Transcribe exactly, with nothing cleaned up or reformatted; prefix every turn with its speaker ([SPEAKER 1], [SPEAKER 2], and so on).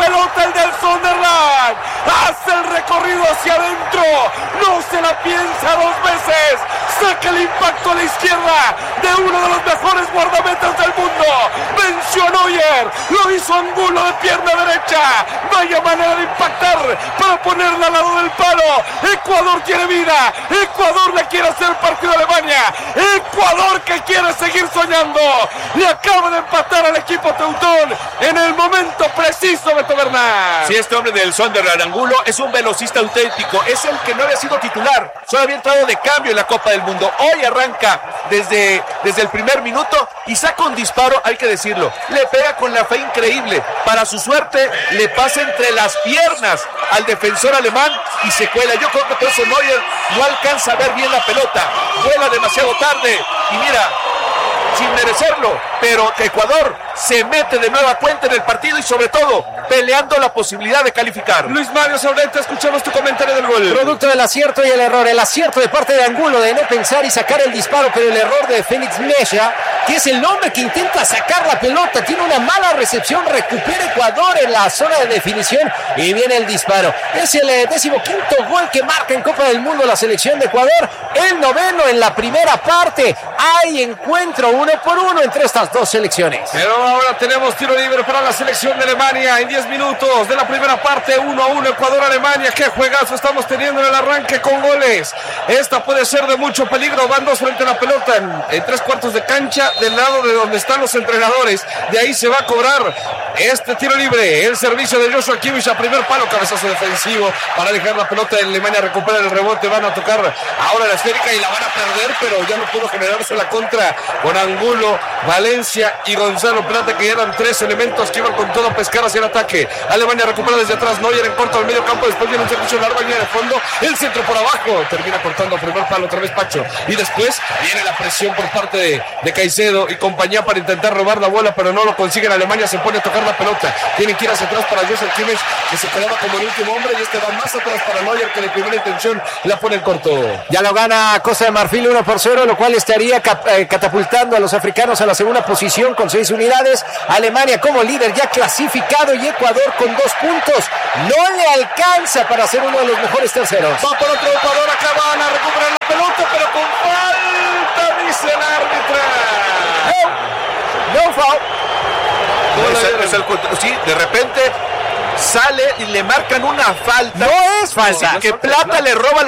[SPEAKER 1] pelota el del Sunderland. Hace el recorrido hacia adentro. No se la piensa dos veces. Saca el impacto a la izquierda de uno de los mejores guardametas del mundo. Venció a Neuer. Lo hizo Angulo de pierna derecha. Vaya manera de impactar para ponerla al lado del palo. Ecuador tiene vida. Ecuador le quiere hacer partido a Alemania. Ecuador que quiere seguir soñando. Le acaba de empatar al equipo teutón en el momento preciso, Beto Bernal.
[SPEAKER 2] Sí, este hombre del Sunderland, Angulo, es un velocista auténtico. Es el que no había sido titular. Solo había entrado de cambio en la Copa del Mundo. Hoy arranca desde, desde el primer minuto y saca un disparo, hay que decirlo. Le pega con la fe increíble. Para su suerte, le pasa entre las piernas al defensor alemán y se cuela. Yo creo que por eso Neuer no alcanza a ver bien la pelota. Vuela demasiado tarde y mira, sin merecerlo, pero Ecuador se mete de nueva cuenta en el partido y sobre todo peleando la posibilidad de calificar.
[SPEAKER 1] Luis Mario Saurente, escuchamos tu comentario del gol.
[SPEAKER 3] Producto del acierto y el error. El acierto de parte de Angulo de no pensar y sacar el disparo, pero el error de Félix Mejía, que es el hombre que intenta sacar la pelota, tiene una mala recepción, recupera Ecuador en la zona de definición y viene el disparo. Es el eh, decimoquinto gol que marca en Copa del Mundo la selección de Ecuador, el noveno en la primera parte. Hay encuentro uno por uno entre estas dos selecciones.
[SPEAKER 1] Pero ahora tenemos tiro libre para la selección de Alemania en diez minutos de la primera parte, uno a uno Ecuador-Alemania. Qué juegazo estamos teniendo en el arranque con goles. Esta puede ser de mucho peligro. Van dos frente a la pelota en, en tres cuartos de cancha del lado de donde están los entrenadores. De ahí se va a cobrar este tiro libre. El servicio de Joshua Kimmich a primer palo, cabezazo defensivo para dejar la pelota en Alemania. Recupera el rebote, van a tocar ahora la esférica y la van a perder, pero ya no pudo generarse la contra con Angulo, Valencia y Gonzalo Plata, que eran tres elementos que iban con todo a pescar hacia el ataque. Alemania recupera desde atrás, Neuer en corto al medio campo, después viene un servicio largo, viene de fondo, el centro por abajo, termina cortando a primer palo otra vez Pacho, y después viene la presión por parte de, de Caicedo y compañía para intentar robar la bola, pero no lo consiguen. Alemania se pone a tocar la pelota, tienen que ir hacia atrás para Joshua Kimmich, que se quedaba como el último hombre, y este va más atrás para Neuer, que de primera intención la pone en corto.
[SPEAKER 3] Ya lo gana Costa de Marfil uno por cero, lo cual estaría cap- eh, catapultando a los africanos a la segunda posición con seis unidades. Alemania como líder ya clasificado y Ecuador con dos puntos. No le alcanza para ser uno de los mejores terceros.
[SPEAKER 1] Va por otro Ecuador, acá van a recuperar la pelota, pero con falta, dice el árbitro.
[SPEAKER 3] No, no foul.
[SPEAKER 2] No, es el, es el, sí, de repente sale y le marcan una falta.
[SPEAKER 3] No es falta.
[SPEAKER 2] Que Plata le roba la